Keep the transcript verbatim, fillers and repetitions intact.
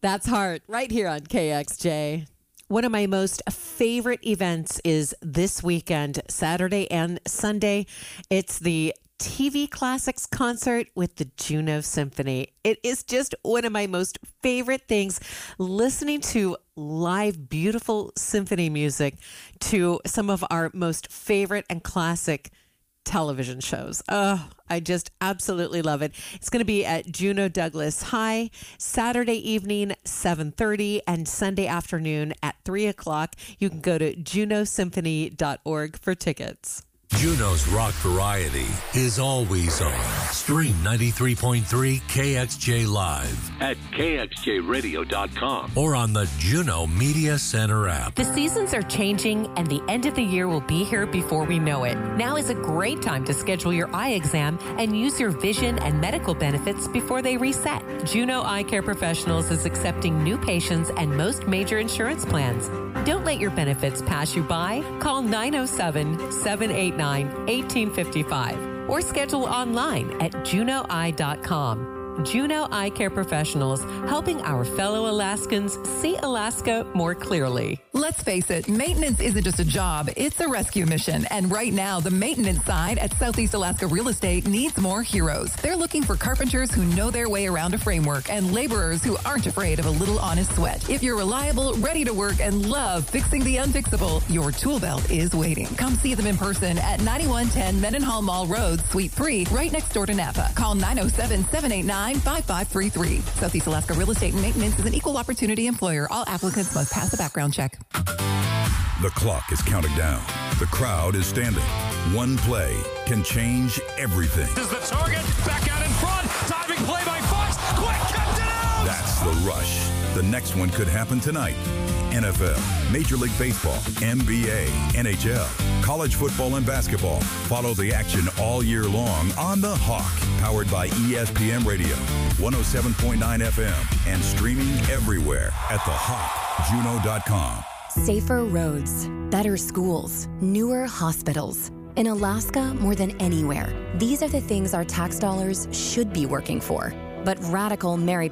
That's Heart, right here on K X J. One of my most favorite events is this weekend, Saturday and Sunday. It's the T V Classics concert with the Juneau Symphony. It is just one of my most favorite things, listening to live, beautiful symphony music to some of our most favorite and classic television shows. Oh, I just absolutely love it. It's going to be at Juneau Douglas High, Saturday evening, seven thirty, and Sunday afternoon at three o'clock. You can go to juneau symphony dot org for tickets. Juneau's rock variety is always on. Stream ninety-three point three K X J Live at K X J radio dot com or on the Juneau Media Center app. The seasons are changing and the end of the year will be here before we know it. Now is a great time to schedule your eye exam and use your vision and medical benefits before they reset. Juneau Eye Care Professionals is accepting new patients and most major insurance plans. Don't let your benefits pass you by. Call nine oh seven, seven eight nine, one eight five five or schedule online at juneau eye dot com. Juneau Eye Care Professionals, helping our fellow Alaskans see Alaska more clearly. Let's face it, maintenance isn't just a job, it's a rescue mission. And right now, the maintenance side at Southeast Alaska Real Estate needs more heroes. They're looking for carpenters who know their way around a framework and laborers who aren't afraid of a little honest sweat. If you're reliable, ready to work, and love fixing the unfixable, your tool belt is waiting. Come see them in person at ninety-one ten Mendenhall Mall Road, Suite three, right next door to Napa. Call nine oh seven, seven eight nine, five five three three. Southeast Alaska Real Estate and Maintenance is an equal opportunity employer. All applicants must pass a background check. The clock is counting down. The crowd is standing. One play can change everything. This is the target. Back out in front. Diving play by Fox. Quick, kept it out. That's the rush. The next one could happen tonight. N F L, Major League Baseball, N B A, N H L, college football and basketball. Follow the action all year long on The Hawk, powered by E S P N Radio, one oh seven point nine F M, and streaming everywhere at the hawk juneau dot com. Safer roads, better schools, newer hospitals. In Alaska, more than anywhere, these are the things our tax dollars should be working for. But radical Mary